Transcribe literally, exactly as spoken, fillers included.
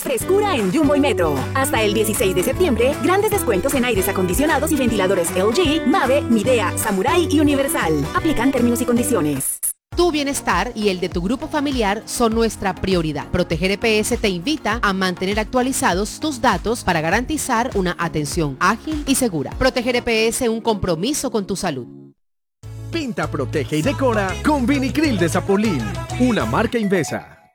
frescura en Jumbo y Metro. Hasta el dieciséis de septiembre, grandes descuentos en aires acondicionados y ventiladores L G, Mave, Midea, Samurai y Universal. Aplican términos y condiciones. Tu bienestar y el de tu grupo familiar son nuestra prioridad. Proteger E P S te invita a mantener actualizados tus datos para garantizar una atención ágil y segura. Proteger E P S, un compromiso con tu salud. Pinta, protege y decora con Vinicril de Zapolín, una marca Invesa.